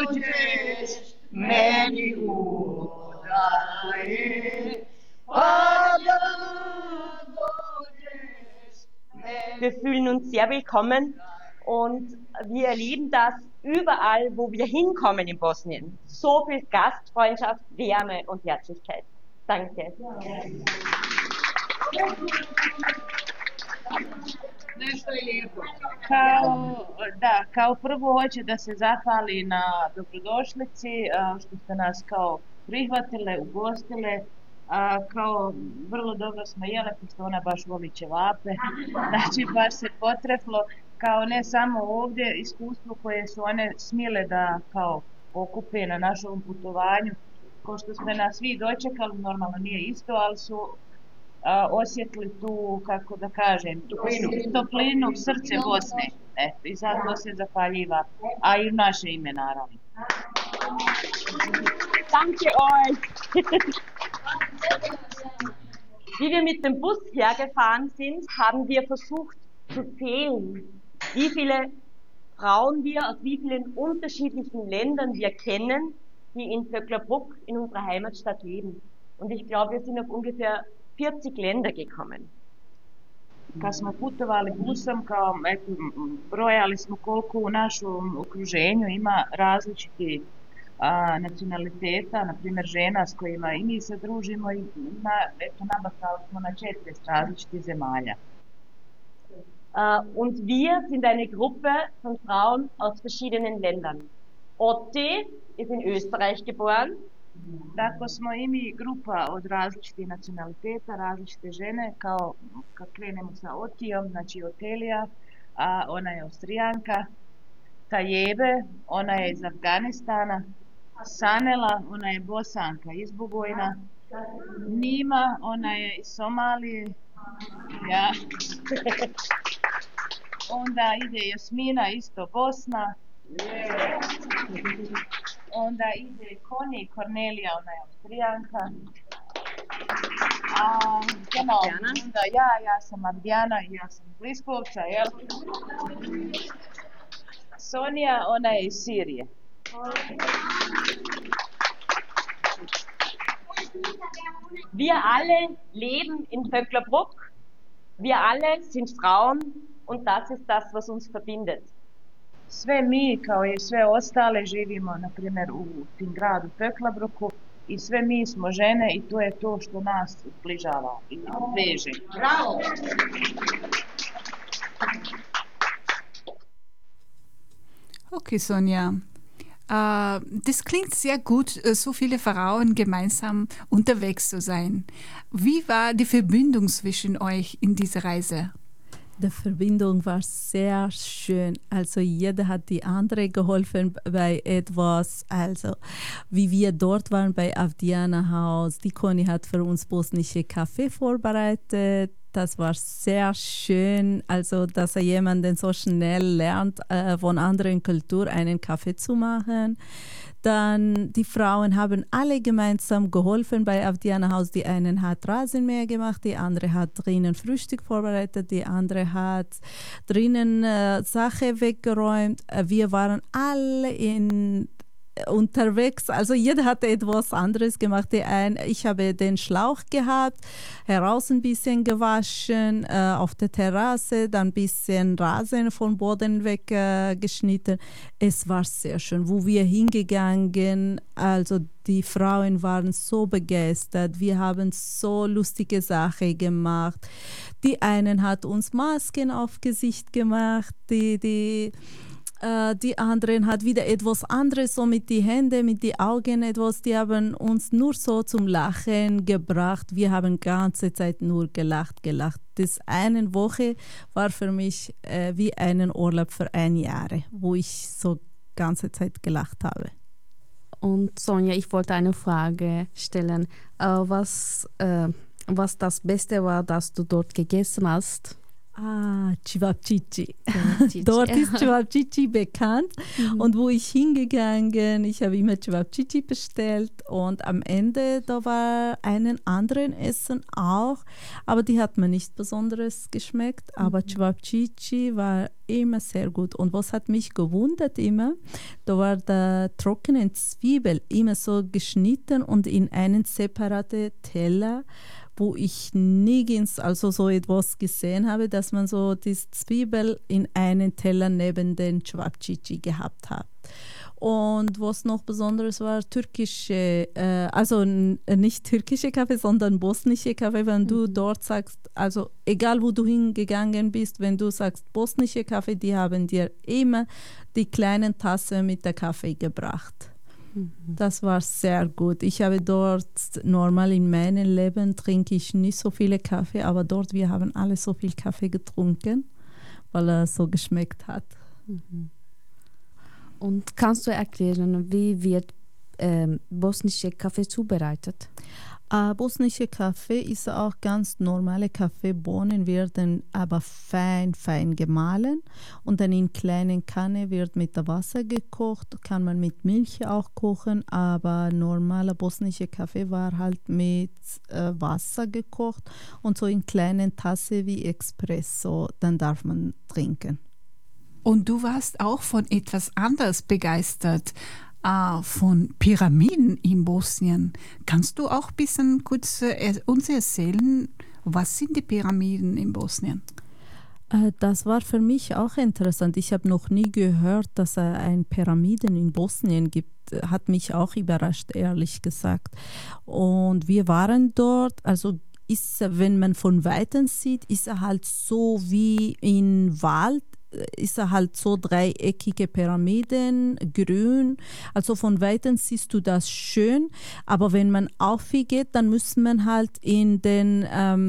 dođeš, meni udaje, pa da dođeš, meni. Wir fühlen uns sehr willkommen und wir erleben das überall, wo wir hinkommen in Bosnien. So viel Gastfreundschaft, Wärme und Herzlichkeit. Danke. Nešto je lijepo. Kao prvo hoće da se zahvali na dobrodošlici, što ste nas kao prihvatile, ugostile, kao vrlo dobro smo jele, pošto ona baš voli ćevape, znači baš se potreflo, kao ne samo ovdje iskustvo koje su one smjele da kao okupe na našom putovanju, kao što ste nas vi dočekali, normalno nije isto, ali su osjetili tu, kako da kažem, toplinu srce Bosne. I zato se zahvaljiva, a i u naše ime naravno. Danke euch! Wie wir mit dem Bus hergefahren sind, haben wir versucht zu zählen, wie viele Frauen wir aus wie vielen unterschiedlichen Ländern wir kennen, die in Vöcklabruck, in unserer Heimatstadt leben. Und ich glaube, wir sind auf ungefähr 40 Länder gekommen. Kad smo putovali busom, kao brojali smo koliko u našem okruženju ima različitih nacionaliteta, na primjer žena s kojima i mi se družimo i nabasali smo na 4 različitih zemalja. Und wir sind eine Gruppe von Frauen aus verschiedenen Ländern. Otti ist in Österreich geboren. Tako smo i mi grupa od različitih nacionaliteta, različite žene, kao kad krenemo sa Otijom, znači Otelija, a ona je Austrijanka, Tajebe, ona je iz Afganistana, Sanela, ona je Bosanka iz Bugojna, Nima, ona je iz Somalije, ja. Onda ide Jasmina, isto Bosna, onda ide Koni, Kornelija, ona je Austrijanka. Onda ja sam Abdijana i ja sam iz Liskovca, jel? Sonija, ona je iz Sirije. Wir alle leben in Vöcklabruck. Wir alle sind Frauen und das ist das, was uns verbindet. Sve mi, kao i sve ostale, živimo, na primjer, u tim gradu Vöcklabrucku i sve mi smo žene i to je to što nas zbližava i veže. Bravo! Okay, Sonja. Das klingt sehr gut, so viele Frauen gemeinsam unterwegs zu sein. Wie war die Verbindung zwischen euch in dieser Reise? Die Verbindung war sehr schön. Also jeder hat die andere geholfen bei etwas. Also wie wir dort waren bei Avdiana Haus, die Conny hat für uns bosnische Kaffee vorbereitet. Das war sehr schön, also dass jemand so schnell lernt, von anderen Kultur einen Kaffee zu machen. Dann die Frauen haben alle gemeinsam geholfen bei Avdiana Haus. Die eine hat Rasenmäher gemacht, die andere hat drinnen Frühstück vorbereitet, die andere hat drinnen Sachen weggeräumt. Wir waren alle unterwegs, also jeder hatte etwas anderes gemacht. Ich habe den Schlauch gehabt, heraus ein bisschen gewaschen, auf der Terrasse, dann ein bisschen Rasen vom Boden weggeschnitten. Es war sehr schön, wo wir hingegangen, also die Frauen waren so begeistert, wir haben so lustige Sachen gemacht. Die einen hat uns Masken auf Gesicht gemacht, die anderen hat wieder etwas anderes, so mit den Händen, mit den Augen etwas. Die haben uns nur so zum Lachen gebracht. Wir haben die ganze Zeit nur gelacht. Das eine Woche war für mich wie einen Urlaub für 1 Jahr, wo ich so ganze Zeit gelacht habe. Und Sonja, ich wollte eine Frage stellen. Was das Beste war, das du dort gegessen hast? Cevapcici. Cevapcici. Dort ist Cevapcici bekannt. Und wo ich hingegangen, ich habe immer Cevapcici bestellt und am Ende, da war einen anderen Essen auch, aber die hat mir nicht besonders geschmeckt, aber Cevapcici war immer sehr gut. Und was hat mich gewundert immer, da war der trockene Zwiebel immer so geschnitten und in einen separaten Teller, wo ich nirgends also so etwas gesehen habe, dass man so die Zwiebel in einen Teller neben den Cevapcici gehabt hat. Und was noch Besonderes war, türkische, also nicht türkische Kaffee, sondern bosnische Kaffee. Wenn du dort sagst, also egal wo du hingegangen bist, wenn du sagst bosnische Kaffee, die haben dir immer die kleinen Tasse mit der Kaffee gebracht. Das war sehr gut. Ich habe dort, normal in meinem Leben trinke ich nicht so viele Kaffee, aber dort, wir haben alle so viel Kaffee getrunken, weil er so geschmeckt hat. Und kannst du erklären, wie wird bosnische Kaffee zubereitet? Bosnische Kaffee ist auch ganz normale Kaffeebohnen, werden aber fein gemahlen und dann in kleinen Kanne wird mit Wasser gekocht, kann man mit Milch auch kochen, aber normaler bosnischer Kaffee war halt mit Wasser gekocht und so in kleinen Tasse wie Espresso, dann darf man trinken. Und du warst auch von etwas anderes begeistert, von Pyramiden in Bosnien. Kannst du auch ein bisschen kurz uns erzählen, was sind die Pyramiden in Bosnien? Das war für mich auch interessant. Ich habe noch nie gehört, dass es ein Pyramiden in Bosnien gibt. Hat mich auch überrascht, ehrlich gesagt. Und wir waren dort, also wenn man von Weitem sieht, ist er halt so wie im Wald, ist er halt so dreieckige Pyramiden, grün. Also von Weitem siehst du das schön, aber wenn man aufgeht, dann muss man halt in den,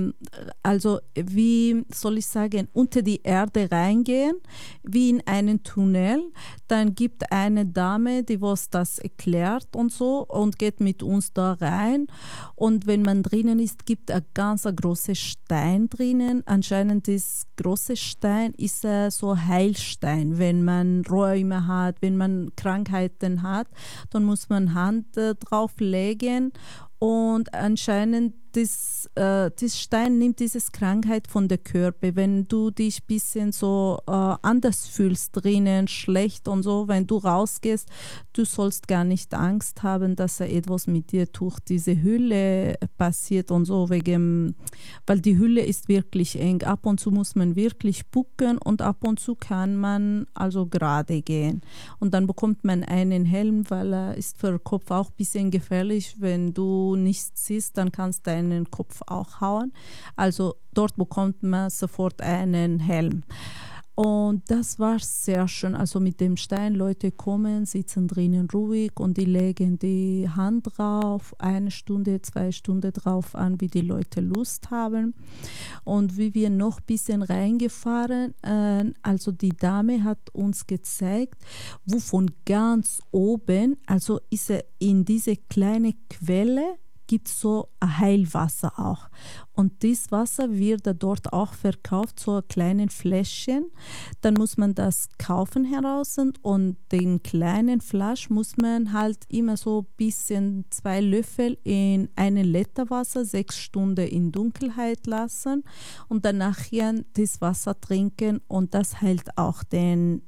also wie soll ich sagen, unter die Erde reingehen, wie in einen Tunnel. Dann gibt eine Dame, die was das erklärt und so und geht mit uns da rein. Und wenn man drinnen ist, gibt es ein ganz großer Stein drinnen. Anscheinend ist große Stein ist so Heilstein. Wenn man Rheuma hat, wenn man Krankheiten hat, dann muss man Hand drauf legen und anscheinend das Stein nimmt diese Krankheit von der Körper. Wenn du dich ein bisschen so anders fühlst drinnen, schlecht und so, wenn du rausgehst, du sollst gar nicht Angst haben, dass er etwas mit dir durch diese Hülle passiert und so, weil die Hülle ist wirklich eng. Ab und zu muss man wirklich bucken und ab und zu kann man also gerade gehen. Und dann bekommt man einen Helm, weil er ist für den Kopf auch ein bisschen gefährlich. Wenn du nichts siehst, dann kannst du deinen Kopf auch hauen. Also dort bekommt man sofort einen Helm. Und das war sehr schön. Also mit dem Stein, Leute kommen, sitzen drinnen ruhig und die legen die Hand drauf, 1 Stunde, 2 Stunden drauf an, wie die Leute Lust haben. Und wie wir noch ein bisschen reingefahren, also die Dame hat uns gezeigt, wo von ganz oben, also ist er in diese kleine Quelle, gibt es so ein Heilwasser auch. Und das Wasser wird dort auch verkauft, so kleinen Fläschchen. Dann muss man das kaufen heraus und den kleinen Flasch muss man halt immer so ein bisschen 2 Löffel in 1 Liter Wasser 6 Stunden in Dunkelheit lassen und dann nachher das Wasser trinken und das heilt auch den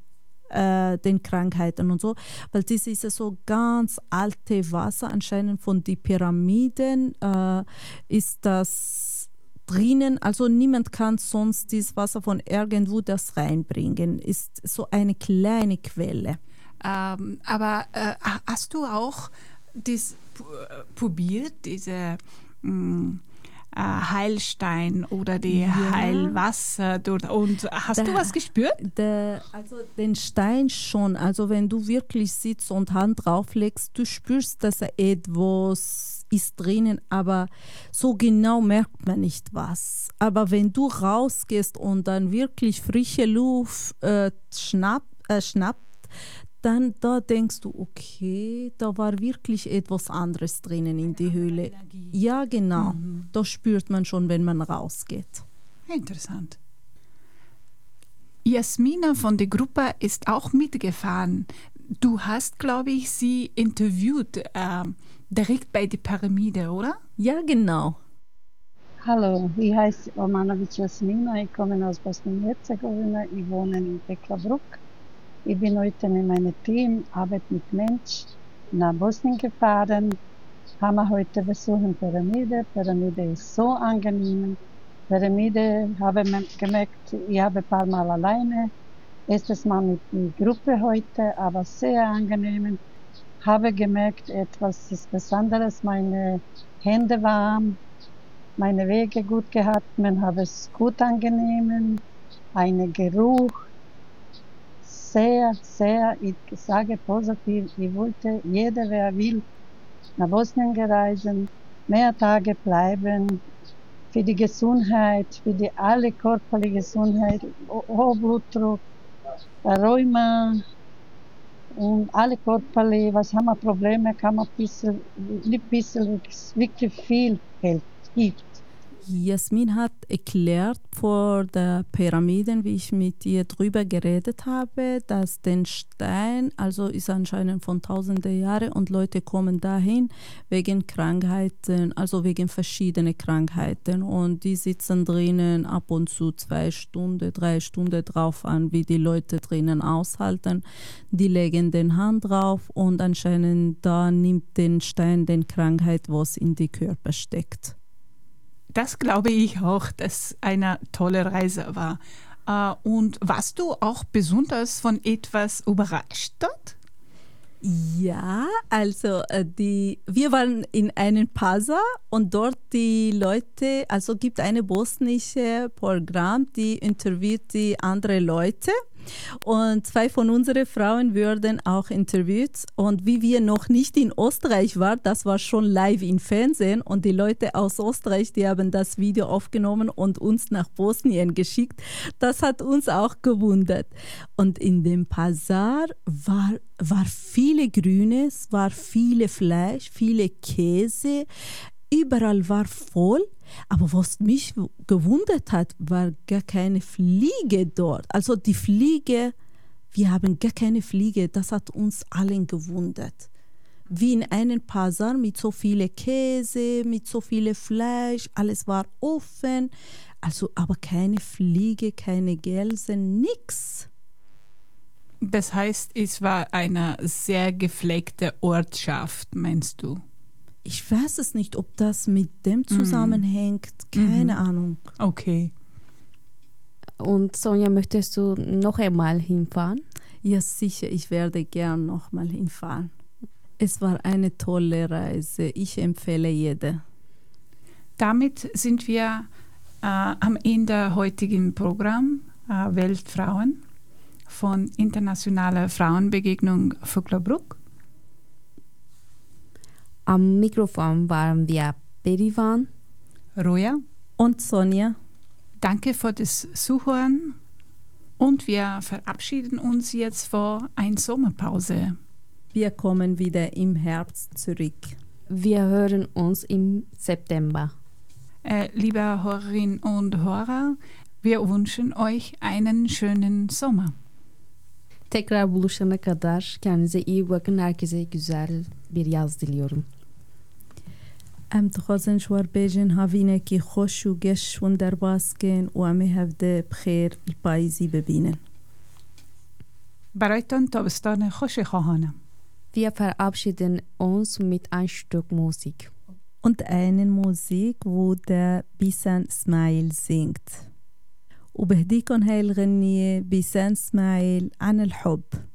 Krankheiten und so, weil das ist ja so ganz alte Wasser, anscheinend von den Pyramiden ist das drinnen, also niemand kann sonst dieses Wasser von irgendwo das reinbringen, ist so eine kleine Quelle. Aber hast du auch das probiert, diese Heilstein oder die Heilwasser dort, und hast du was gespürt? Also den Stein schon, also wenn du wirklich sitzt und Hand drauflegst, du spürst, dass etwas ist drinnen, aber so genau merkt man nicht was. Aber wenn du rausgehst und dann wirklich frische Luft schnappt, dann da denkst du, okay, da war wirklich etwas anderes drinnen in die Höhle. Ja, genau. Da spürt man schon, wenn man rausgeht. Interessant. Jasmina von der Gruppe ist auch mitgefahren. Du hast, glaube ich, sie interviewt, direkt bei der Pyramide, oder? Ja, genau. Hallo, ich heiße Omanovic Jasmina, ich komme aus Bosnien-Herzegowina, ich wohne in Teklabruck. Ich bin heute mit meinem Team Arbeit mit Mensch nach Bosnien gefahren. Haben wir heute besuchen Pyramide. Pyramide ist so angenehm. Pyramide habe ich gemerkt, ich habe ein paar Mal alleine. Erstes Mal mit der Gruppe heute, aber sehr angenehm. Habe gemerkt, etwas ist Besonderes. Meine Hände warm, meine Wege gut gehabt. Man habe es gut angenehm. Ein Geruch. Sehr, ich sage positiv. Ich wollte, jeder, wer will, nach Bosnien reisen, mehr Tage bleiben. Für die Gesundheit, für die alle körperliche Gesundheit, Hochblutdruck, Rheuma und alle körperliche, was haben wir Probleme, kann man nicht bisschen, wirklich viel hilft. Jasmin hat erklärt vor der Pyramiden, wie ich mit ihr drüber geredet habe, dass der Stein, also ist anscheinend von tausenden Jahren und Leute kommen dahin wegen Krankheiten, also wegen verschiedenen Krankheiten und die sitzen drinnen ab und zu 2 Stunden, 3 Stunden drauf an, wie die Leute drinnen aushalten. Die legen den Hand drauf und anscheinend da nimmt den Stein den Krankheit, was in die Körper steckt. Das glaube ich auch, dass eine tolle Reise war. Und warst du auch besonders von etwas überrascht dort? Ja, also wir waren in einem Pazar und dort die Leute, also gibt eine bosnische Programm, die interviewt die andere Leute und 2 von unseren Frauen wurden auch interviewt und wie wir noch nicht in Österreich waren, das war schon live im Fernsehen und die Leute aus Österreich, die haben das Video aufgenommen und uns nach Bosnien geschickt. Das hat uns auch gewundert. Und in dem Pazar war viele Grünes, war viele Fleisch, viele Käse, überall war voll. Aber was mich gewundert hat, war gar keine Fliege dort. Also die Fliege, wir haben gar keine Fliege, das hat uns allen gewundert. Wie in einem Pazar mit so viel Käse, mit so viel Fleisch, alles war offen, also aber keine Fliege, keine Gelse, nix. Das heißt, es war eine sehr gepflegte Ortschaft, meinst du? Ich weiß es nicht, ob das mit dem zusammenhängt. Keine Ahnung. Okay. Und Sonja, möchtest du noch einmal hinfahren? Ja, sicher, ich werde gern noch mal hinfahren. Es war eine tolle Reise. Ich empfehle jede. Damit sind wir am Ende heutigen Programm Weltfrauen von Internationaler Frauenbegegnung Vöcklerbruck. Am Mikrofon waren wir Berivan, Roja und Sonja. Danke für das Zuhören und wir verabschieden uns jetzt vor einer Sommerpause. Wir kommen wieder im Herbst zurück. Wir hören uns im September. Liebe Hörerinnen und Hörer, wir wünschen euch einen schönen Sommer. Tekrar buluşana kadar kendinize iyi bakın. Herkese güzel bir yaz diliyorum. ام دخوازن شوار بیجن هاوینه که خوش و گشون در باسکن و همه هفته بخیر الپاییزی ببینن. برایتان تابستان خوش خواهانم. Wir verabschieden uns mit ein Stück Musik. Und eine Musik, wo der Bisan Smail singt. وبهديكن هاي الغنية بيسان اسماعيل عن الحب.